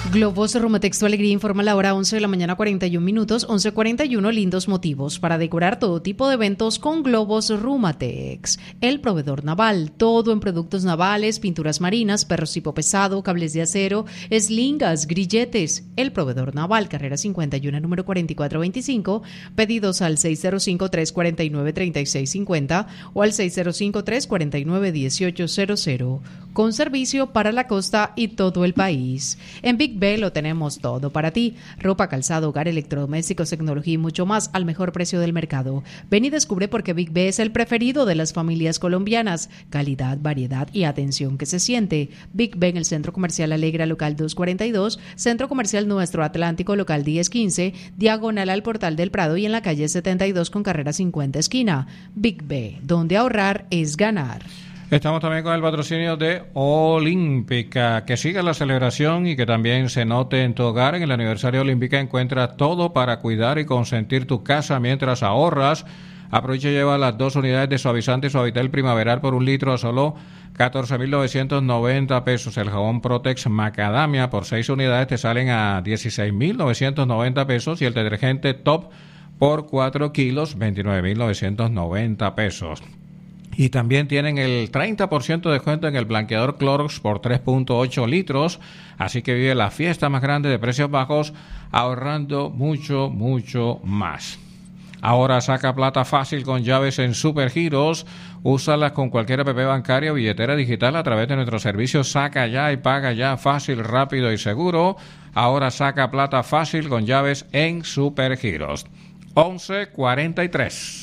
Globos Rumatex Tu Alegría informa la hora 11 de la mañana 41 minutos, 11:41. Lindos motivos para decorar todo tipo de eventos con Globos Rumatex. El proveedor naval, todo en productos navales, pinturas marinas, perros tipo pesado, cables de acero, eslingas, grilletes. El proveedor naval, carrera 51, número 4425. Pedidos al 605-349-3650 o al 605-349-1800. Con servicio para la costa y todo el país. En Big B lo tenemos todo para ti. Ropa, calzado, hogar, electrodomésticos, tecnología y mucho más al mejor precio del mercado. Ven y descubre por qué Big B es el preferido de las familias colombianas. Calidad, variedad y atención que se siente. Big B en el Centro Comercial Alegra, local 242, Centro Comercial Nuestro Atlántico, local 1015, diagonal al Portal del Prado y en la calle 72 con carrera 50 esquina. Big B, donde ahorrar es ganar. Estamos también con el patrocinio de Olímpica. Que siga la celebración y que también se note en tu hogar. En el aniversario Olímpica encuentra todo para cuidar y consentir tu casa mientras ahorras. Aprovecha y lleva las 2 unidades de suavizante Suavitel Primaveral por 1 litro a solo 14,990 pesos. El jabón Protex Macadamia por 6 unidades te salen a 16,990 pesos. Y el detergente Top por 4 kilos, 29,990 pesos. Y también tienen el 30% de descuento en el blanqueador Clorox por 3.8 litros. Así que vive la fiesta más grande de precios bajos ahorrando mucho, mucho más. Ahora saca plata fácil con llaves en Supergiros. Úsalas con cualquier app bancaria o billetera digital a través de nuestro servicio Saca Ya y Paga Ya, fácil, rápido y seguro. Ahora saca plata fácil con llaves en Supergiros. 11:43.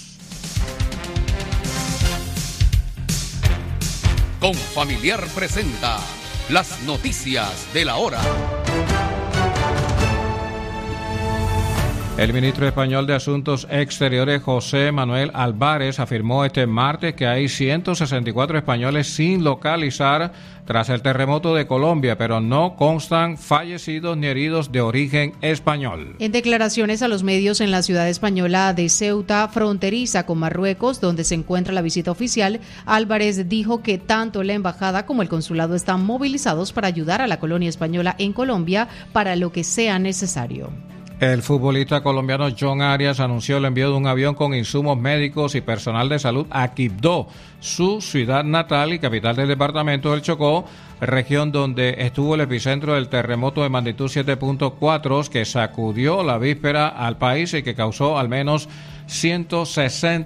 Confamiliar presenta las noticias de la hora. El ministro español de Asuntos Exteriores, José Manuel Álvarez, afirmó este martes que hay 164 españoles sin localizar tras el terremoto de Colombia, pero no constan fallecidos ni heridos de origen español. En declaraciones a los medios en la ciudad española de Ceuta, fronteriza con Marruecos, donde se encuentra la visita oficial, Álvarez dijo que tanto la embajada como el consulado están movilizados para ayudar a la colonia española en Colombia para lo que sea necesario. El futbolista colombiano John Arias anunció el envío de un avión con insumos médicos y personal de salud a Quibdó, su ciudad natal y capital del departamento del Chocó, región donde estuvo el epicentro del terremoto de magnitud 7.4 que sacudió la víspera al país y que causó al menos 160